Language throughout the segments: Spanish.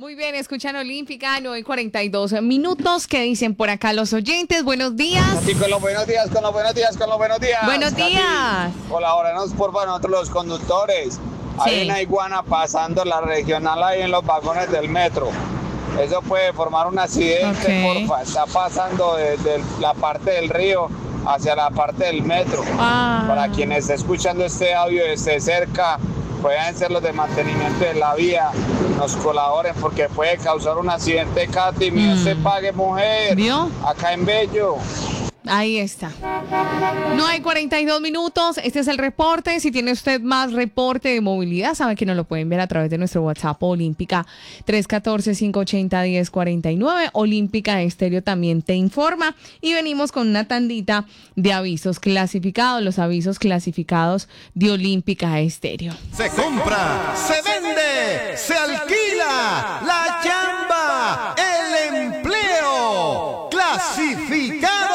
Muy bien, escuchan Olímpica, 9:42 minutos. ¿Qué dicen por acá los oyentes? Buenos días. Aquí con los buenos días. Buenos días. Colabóranos, por favor, nosotros los conductores. Hay una iguana pasando la regional ahí en los vagones del metro. Eso puede formar un accidente, porfa. Está pasando desde la parte del río hacia la parte del metro. Para quien esté escuchando este audio desde cerca, pueden ser los de mantenimiento de la vía, nos colaboren porque puede causar un accidente, Katy. Mío se pague, mujer. ¿Vio? Acá en Bello. Ahí está. 9:42 minutos. Este es el reporte. Si tiene usted más reporte de movilidad, sabe que nos lo pueden ver a través de nuestro WhatsApp Olímpica 314-580-1049. Olímpica Estéreo también te informa. Y venimos con una tandita de avisos clasificados. Los avisos clasificados de Olímpica Estéreo. Se compra, se vende, se alquila, la chamba, el empleo. Clasificados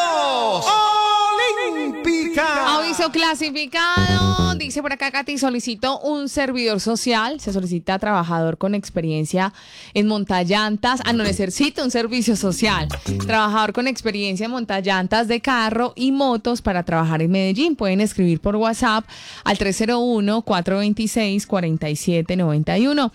Olímpica. Aviso clasificado. Dice por acá, Katy, solicitó un servidor social. Se solicita trabajador con experiencia en montallantas. No necesita un servicio social. Trabajador con experiencia en montallantas de carro y motos para trabajar en Medellín. Pueden escribir por WhatsApp al 301-426-4791.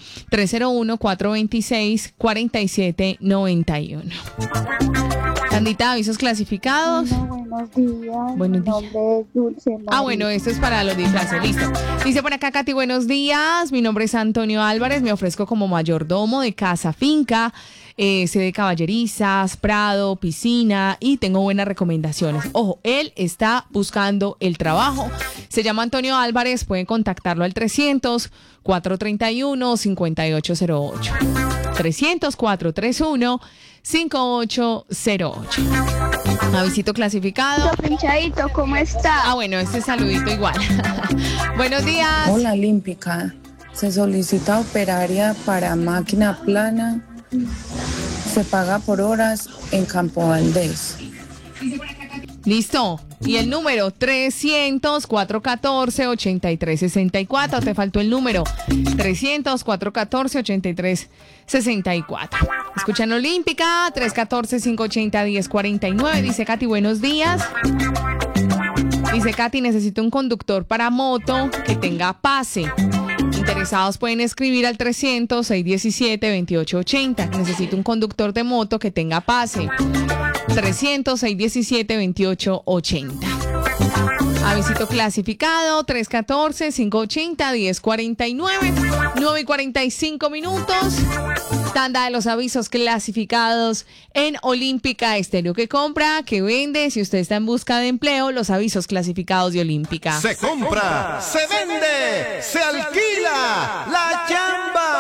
301-426-4791. Tandita, avisos clasificados. Buenos días. Buenos días. Mi nombre es Dulce María. Bueno, esto es para los disfraces, listo. Dice por acá, Katy, buenos días. Mi nombre es Antonio Álvarez. Me ofrezco como mayordomo de casa finca. Sé de caballerizas, prado, piscina y tengo buenas recomendaciones. Ojo, él está buscando el trabajo. Se llama Antonio Álvarez. Pueden contactarlo al 300-431-5808. 300-431-5808. Avisito clasificado. Pinchadito, ¿cómo está? Bueno, este saludito igual. Buenos días. Hola, Olímpica. Se solicita operaria para máquina plana. Se paga por horas en Campo Valdés. Listo. Y el número 300-414-8364. Te faltó el número 300-414-8364. Escuchan Olímpica 314-580-1049. Dice Katy, buenos días. Dice Katy, necesito un conductor para moto que tenga pase. Interesados pueden escribir al 300-617-2880. Necesito un conductor de moto que tenga pase. 300-617-2880. Avisito clasificado 314-580-1049. 9:45 minutos. Tanda de los avisos clasificados en Olímpica Estéreo. Que compra, que vende. Si usted está en busca de empleo, los avisos clasificados de Olímpica. Se compra, se vende, se alquila, la chamba.